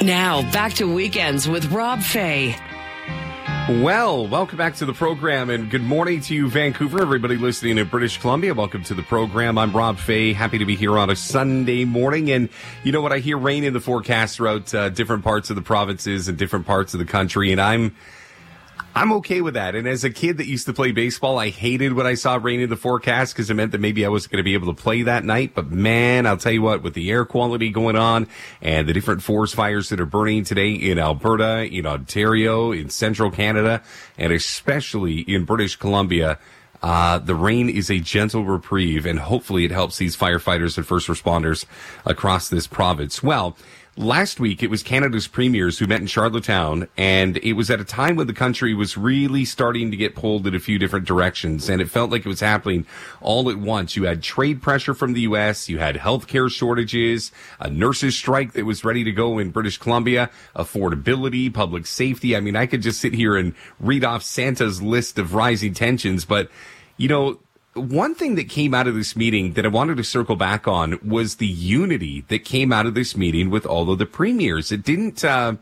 Now, back to Weekends with Rob Fay. Well, welcome back to the program, and good morning to you, Vancouver. Everybody listening in British Columbia, welcome to the program. I'm Rob Fay, happy to be here on a Sunday morning. And you know what? I hear rain in the forecast throughout different parts of the provinces and different parts of the country, and I'm okay with that. And as a kid that used to play baseball, I hated when I saw rain in the forecast because it meant that maybe I wasn't going to be able to play that night. But man, I'll tell you what, with the air quality going on and the different forest fires that are burning today in Alberta, in Ontario, in central Canada, and especially in British Columbia, the rain is a gentle reprieve, and hopefully it helps these firefighters and first responders across this province. Well, last week, it was Canada's premiers who met in Charlottetown, and it was at a time when the country was really starting to get pulled in a few different directions, and it felt like it was happening all at once. You had trade pressure from the U.S., you had healthcare shortages, a nurses' strike that was ready to go in British Columbia, affordability, public safety. I mean, I could just sit here and read off Santa's list of rising tensions, but, you know, one thing that came out of this meeting that I wanted to circle back on was the unity that came out of this meeting with all of the premiers. It didn't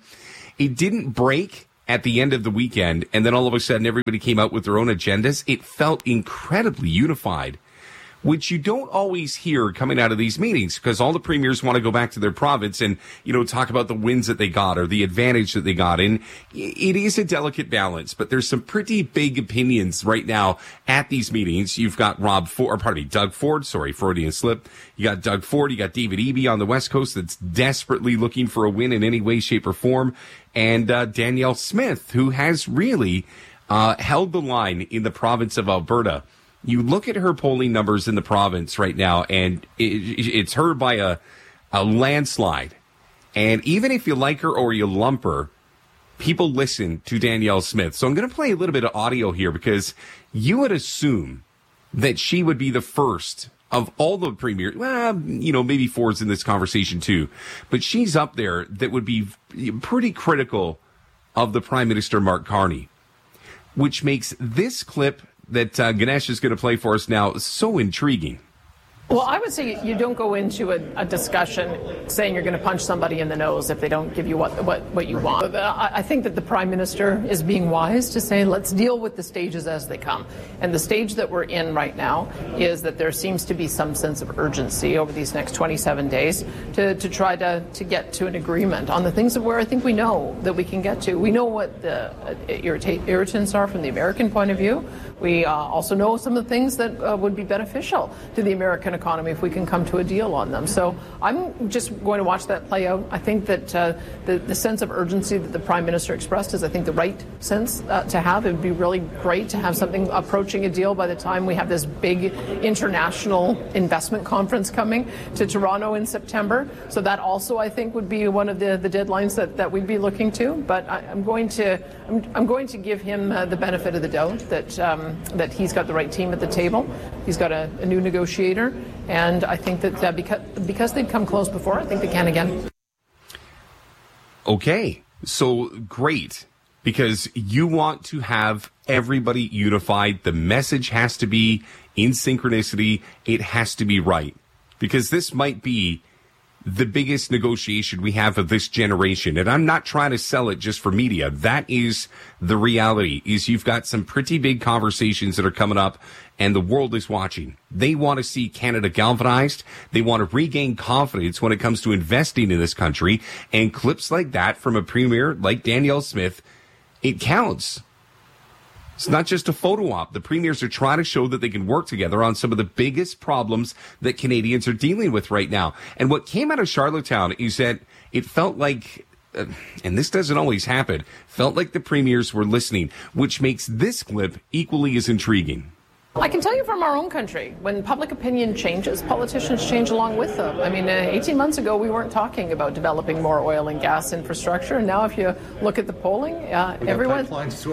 break at the end of the weekend, and then all of a sudden everybody came out with their own agendas. It felt incredibly unified, which you don't always hear coming out of these meetings, because all the premiers want to go back to their province and, you know, talk about the wins that they got or the advantage that they got. And it is a delicate balance, but there's some pretty big opinions right now at these meetings. You've got Doug Ford, Freudian slip. You got Doug Ford, you got David Eby on the West Coast that's desperately looking for a win in any way, shape, or form. And Danielle Smith, who has really held the line in the province of Alberta. You look at her polling numbers in the province right now, and it's her by a landslide. And even if you like her or you lump her, people listen to Danielle Smith. So I'm going to play a little bit of audio here, because you would assume that she would be the first of all the premiers. Well, you know, maybe Ford's in this conversation too. But she's up there that would be pretty critical of the Prime Minister, Mark Carney, which makes this clip that Ganesh is going to play for us now so intriguing. Well, I would say you don't go into a discussion saying you're going to punch somebody in the nose if they don't give you what you want. I think that the Prime Minister is being wise to say, let's deal with the stages as they come. And the stage that we're in right now is that there seems to be some sense of urgency over these next 27 days to try to get to an agreement on the things where I think we know that we can get to. We know what the irritants are from the American point of view. We also know some of the things that would be beneficial to the American economy if we can come to a deal on them. So I'm just going to watch that play out. I think that the sense of urgency that the Prime Minister expressed is, I think, the right sense to have. It would be really great to have something approaching a deal by the time we have this big international investment conference coming to Toronto in September. So that also, I think, would be one of the deadlines that we'd be looking to. But I'm going to give him the benefit of the doubt that he's got the right team at the table. He's got a new negotiator. And I think that because they've come close before, I think they can again. Okay, so great, because you want to have everybody unified. The message has to be in synchronicity. It has to be right, because this might be the biggest negotiation we have of this generation. And I'm not trying to sell it just for media. That is the reality, is you've got some pretty big conversations that are coming up, and the world is watching. They want to see Canada galvanized. They want to regain confidence when it comes to investing in this country. And clips like that from a premier like Danielle Smith, it counts. It's not just a photo op. The premiers are trying to show that they can work together on some of the biggest problems that Canadians are dealing with right now. And what came out of Charlottetown is that it felt like, and this doesn't always happen, felt like the premiers were listening, which makes this clip equally as intriguing. I can tell you from our own country, when public opinion changes, politicians change along with them. I mean, 18 months ago, we weren't talking about developing more oil and gas infrastructure. And now if you look at the polling, everyone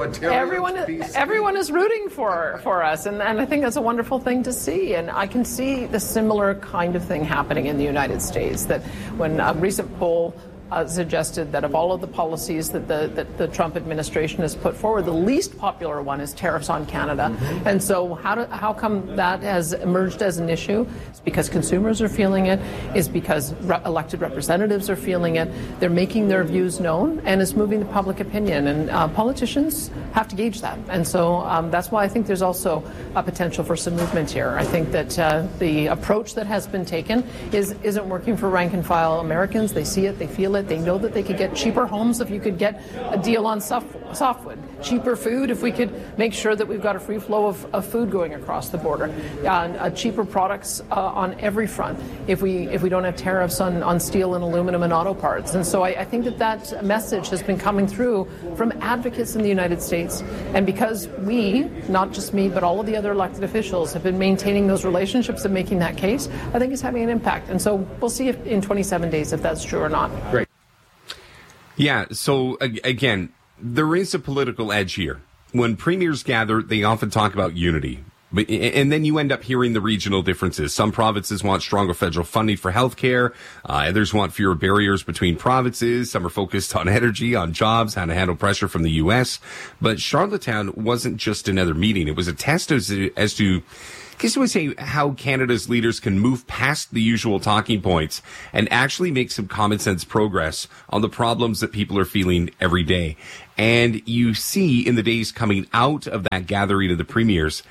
is rooting for us. And I think that's a wonderful thing to see. And I can see the similar kind of thing happening in the United States, that when a recent poll suggested that of all of the policies that the Trump administration has put forward, the least popular one is tariffs on Canada. And so how come that has emerged as an issue? It's because consumers are feeling it. It's because elected representatives are feeling it. They're making their views known, and it's moving the public opinion. And politicians have to gauge that. And so that's why I think there's also a potential for some movement here. I think that the approach that has been taken isn't working for rank-and-file Americans. They see it, they feel it, they know that they could get cheaper homes if you could get a deal on softwood, cheaper food if we could make sure that we've got a free flow of food going across the border, cheaper products on every front if we don't have tariffs on steel and aluminum and auto parts. And so I think that message has been coming through from advocates in the United States. And because we, not just me, but all of the other elected officials have been maintaining those relationships and making that case, I think it's having an impact. And so we'll see if in 27 days if that's true or not. Great. Yeah, so again, there is a political edge here. When premiers gather, they often talk about unity. And then you end up hearing the regional differences. Some provinces want stronger federal funding for healthcare. Others want fewer barriers between provinces. Some are focused on energy, on jobs, how to handle pressure from the U.S. But Charlottetown wasn't just another meeting. It was a test as to, I guess I would say, how Canada's leaders can move past the usual talking points and actually make some common sense progress on the problems that people are feeling every day. And you see in the days coming out of that gathering of the premiers,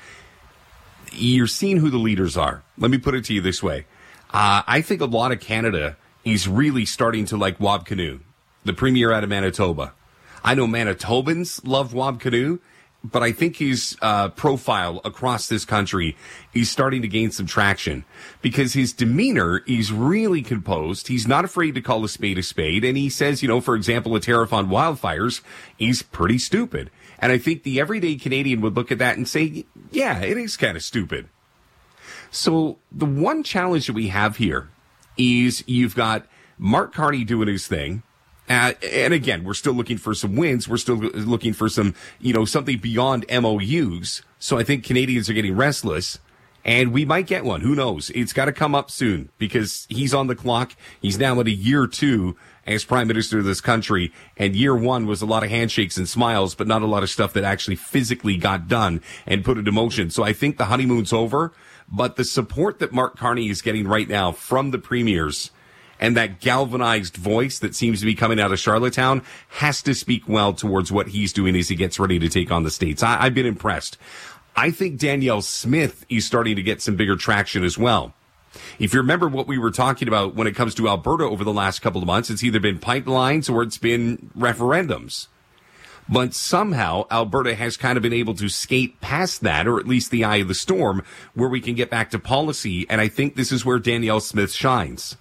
you're seeing who the leaders are. Let me put it to you this way. I think a lot of Canada is really starting to like Wab Kinew, the premier out of Manitoba. I know Manitobans love Wab Kinew, but I think his profile across this country is starting to gain some traction because his demeanor is really composed. He's not afraid to call a spade, and he says, for example, a tariff on wildfires is pretty stupid. And I think the everyday Canadian would look at that and say, yeah, it is kind of stupid. So the one challenge that we have here is you've got Mark Carney doing his thing. And again, we're still looking for some wins. We're still looking for some, something beyond MOUs. So I think Canadians are getting restless. And we might get one. Who knows? It's got to come up soon because he's on the clock. He's now at a year 2 as Prime Minister of this country. And year 1 was a lot of handshakes and smiles, but not a lot of stuff that actually physically got done and put into motion. So I think the honeymoon's over. But the support that Mark Carney is getting right now from the premiers and that galvanized voice that seems to be coming out of Charlottetown has to speak well towards what he's doing as he gets ready to take on the states. I've been impressed. I think Danielle Smith is starting to get some bigger traction as well. If you remember what we were talking about when it comes to Alberta over the last couple of months, it's either been pipelines or it's been referendums. But somehow Alberta has kind of been able to skate past that, or at least the eye of the storm, where we can get back to policy. And I think this is where Danielle Smith shines.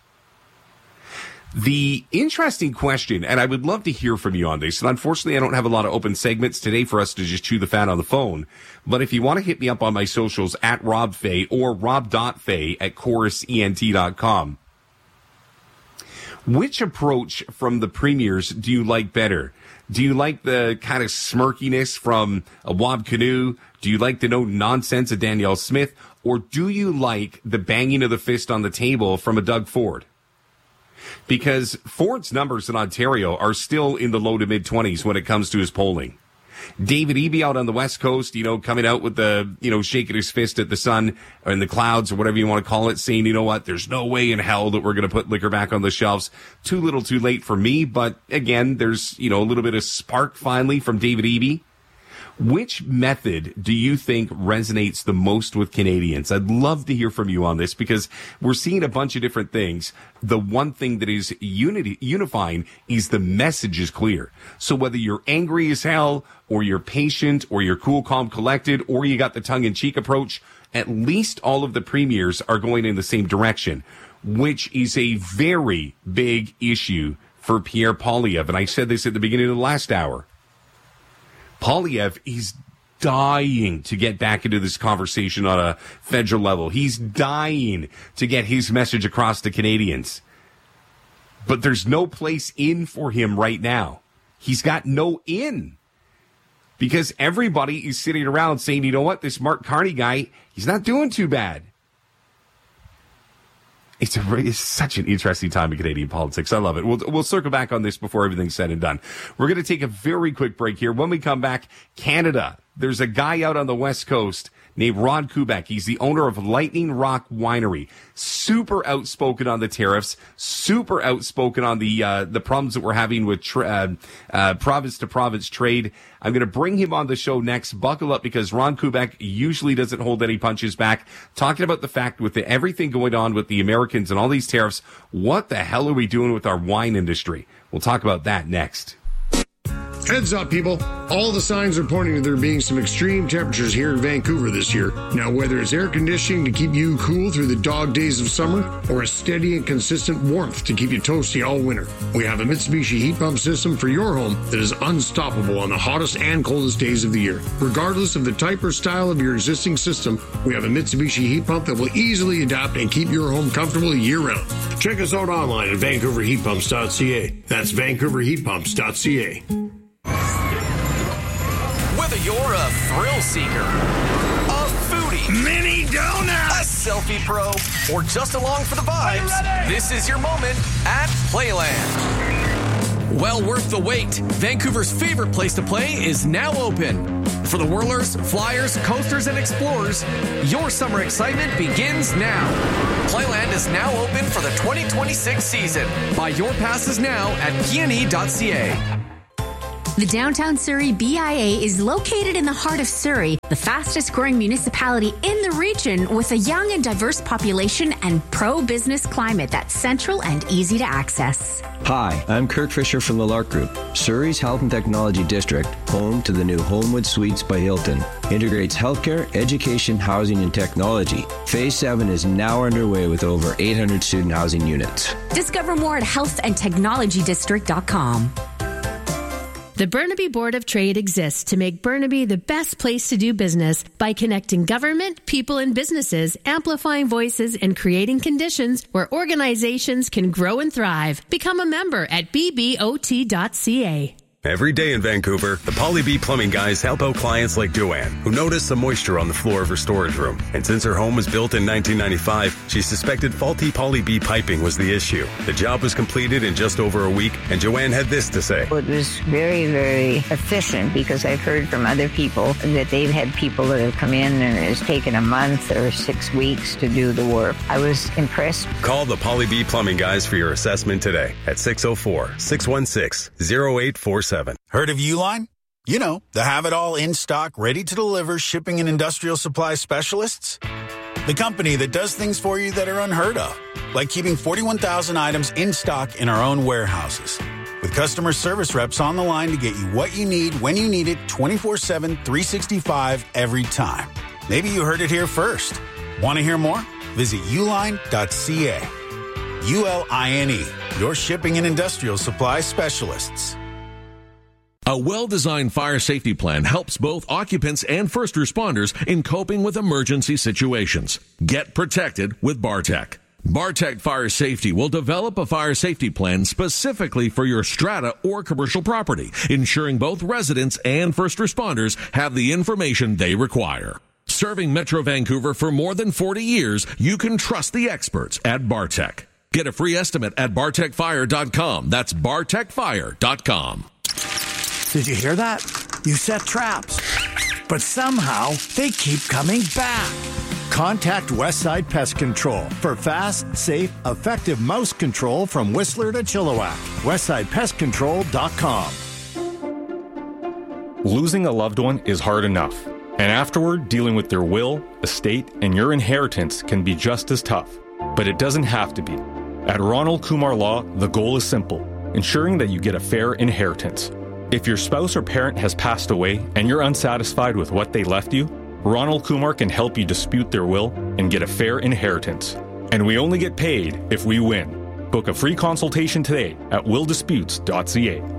The interesting question, and I would love to hear from you on this, and unfortunately I don't have a lot of open segments today for us to just chew the fat on the phone, but if you want to hit me up on my socials at Rob Fay or rob.fay at chorusent.com. Which approach from the premiers do you like better? Do you like the kind of smirkiness from a Wab Kinew? Do you like the no nonsense of Danielle Smith? Or do you like the banging of the fist on the table from a Doug Ford? Because Ford's numbers in Ontario are still in the low to mid 20s when it comes to his polling. David Eby out on the West Coast, coming out with the, shaking his fist at the sun or in the clouds or whatever you want to call it, saying, there's no way in hell that we're going to put liquor back on the shelves. Too little too late for me. But again, there's, a little bit of spark finally from David Eby. Which method do you think resonates the most with Canadians? I'd love to hear from you on this because we're seeing a bunch of different things. The one thing that is unifying is the message is clear. So whether you're angry as hell or you're patient or you're cool, calm, collected, or you got the tongue-in-cheek approach, at least all of the premiers are going in the same direction, which is a very big issue for Pierre Poilievre. And I said this at the beginning of the last hour. Poilievre is dying to get back into this conversation on a federal level. He's dying to get his message across to Canadians. But there's no place in for him right now. He's got no in. Because everybody is sitting around saying, this Mark Carney guy, he's not doing too bad. It's such an interesting time in Canadian politics. I love it. We'll circle back on this before everything's said and done. We're going to take a very quick break here. When we come back, Canada. There's a guy out on the West Coast named Rod Kubek. He's the owner of Lightning Rock Winery. Super outspoken on the tariffs, super outspoken on the problems that we're having with province to province trade. I'm going to bring him on the show next. Buckle up, because Ron Kubek usually doesn't hold any punches back. Talking about the fact with everything going on with the Americans and all these tariffs, what the hell are we doing with our wine industry? We'll talk about that next. Heads up, people. All the signs are pointing to there being some extreme temperatures here in Vancouver this year. Now, whether it's air conditioning to keep you cool through the dog days of summer, or a steady and consistent warmth to keep you toasty all winter, we have a Mitsubishi heat pump system for your home that is unstoppable on the hottest and coldest days of the year. Regardless of the type or style of your existing system, we have a Mitsubishi heat pump that will easily adapt and keep your home comfortable year-round. Check us out online at VancouverHeatPumps.ca. That's VancouverHeatPumps.ca. Whether you're a thrill seeker, a foodie, mini donut, a selfie pro, or just along for the vibes, this is your moment at Playland. Well worth the wait. Vancouver's favorite place to play is now open. For the whirlers, flyers, coasters, and explorers, your summer excitement begins now. Playland is now open for the 2026 season. Buy your passes now at pne.ca. The Downtown Surrey BIA is located in the heart of Surrey, the fastest growing municipality in the region, with a young and diverse population and pro-business climate that's central and easy to access. Hi, I'm Kirk Fisher from the Lark Group. Surrey's Health and Technology District, home to the new Homewood Suites by Hilton, integrates healthcare, education, housing, and technology. Phase 7 is now underway with over 800 student housing units. Discover more at healthandtechnologydistrict.com. The Burnaby Board of Trade exists to make Burnaby the best place to do business by connecting government, people, and businesses, amplifying voices, and creating conditions where organizations can grow and thrive. Become a member at bbot.ca. Every day in Vancouver, the Poly B Plumbing guys help out clients like Joanne, who noticed some moisture on the floor of her storage room. And since her home was built in 1995, she suspected faulty Poly B piping was the issue. The job was completed in just over a week, and Joanne had this to say. It was very, very efficient, because I've heard from other people that they've had people that have come in and it's taken a month or 6 weeks to do the work. I was impressed. Call the Poly B Plumbing guys for your assessment today at 604-616-0847. Heard of Uline? You know, the have-it-all in-stock, ready-to-deliver shipping and industrial supply specialists. The company that does things for you that are unheard of, like keeping 41,000 items in stock in our own warehouses. With customer service reps on the line to get you what you need when you need it 24/7, 365 every time. Maybe you heard it here first. Want to hear more? Visit uline.ca. ULINE, your shipping and industrial supply specialists. A well-designed fire safety plan helps both occupants and first responders in coping with emergency situations. Get protected with Bartec. Bartec Fire Safety will develop a fire safety plan specifically for your strata or commercial property, ensuring both residents and first responders have the information they require. Serving Metro Vancouver for more than 40 years, you can trust the experts at Bartec. Get a free estimate at bartecfire.com. That's bartecfire.com. Did you hear that? You set traps, but somehow they keep coming back. Contact Westside Pest Control for fast, safe, effective mouse control from Whistler to Chilliwack. WestsidePestControl.com. Losing a loved one is hard enough, and afterward, dealing with their will, estate, and your inheritance can be just as tough. But it doesn't have to be. At Ronald Kumar Law, the goal is simple: ensuring that you get a fair inheritance. If your spouse or parent has passed away and you're unsatisfied with what they left you, Ronald Kumar can help you dispute their will and get a fair inheritance. And we only get paid if we win. Book a free consultation today at willdisputes.ca.